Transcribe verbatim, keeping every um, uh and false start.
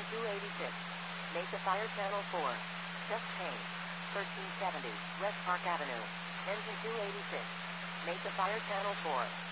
Engine two eighty-six. Mesa Fire Channel four. Just change. thirteen seventy West Park Avenue. Engine two eighty-six. Mesa Fire Channel four.